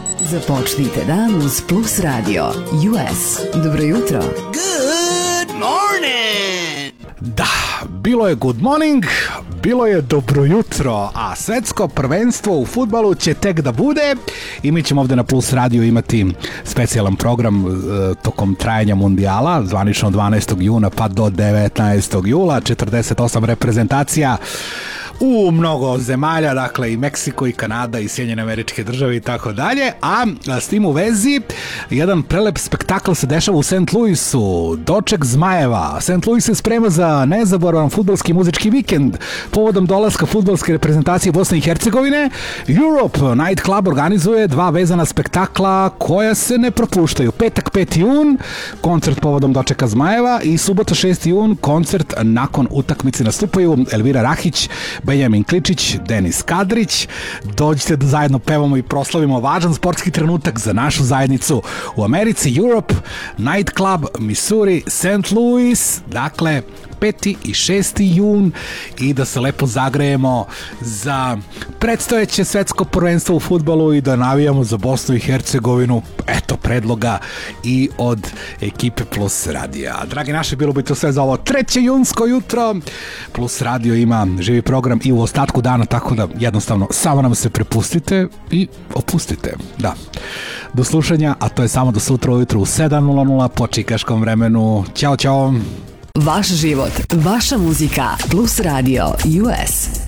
Započnite dan uz Plus Radio US. Dobro jutro. Good morning! Da, bilo je good morning, bilo je dobro jutro, a svetsko prvenstvo u fudbalu će tek da bude i mi ćemo ovde na Plus Radio imati specijalan program tokom trajanja mundijala, zvanično 12. juna pa do 19. jula, 48 reprezentacija u mnogo zemalja, dakle i Meksiko i Kanada i Sjedinjene Američke Države i tako dalje, a s tim u vezi jedan prelep spektakl se dešava u St. Louisu, doček Zmajeva. St. Louis se sprema za nezaboravan fudbalski muzički vikend povodom dolaska fudbalske reprezentacije Bosne i Hercegovine. Europe Night Club organizuje dva vezana spektakla koja se ne propuštaju. Petak 5. jun, koncert povodom dočeka Zmajeva i subota 6. jun, koncert nakon utakmice nastupaju Elvira Rahić, Benjamin Kličić, Denis Kadrić. Dođite da zajedno pevamo i proslavimo važan sportski trenutak za našu zajednicu u Americi. Europe Night Club, Missouri, St. Louis, dakle 5. i 6. jun, i da se lepo zagrejemo za predstojeće svetsko prvenstvo u fudbalu i da navijamo za Bosnu i Hercegovinu. Eto predloga i od ekipe Plus Radija. Dragi naši, bilo bi to sve za ovo 3. junsko jutro. Plus Radio ima živi program i u ostatku dana, tako da jednostavno samo nam se prepustite i opustite. Da. Do slušanja, a to je samo do sutra ujutru u 7:00 po čikaškom vremenu. Ćao, ćao. Vaš život, vaša muzika. Plus Radio US.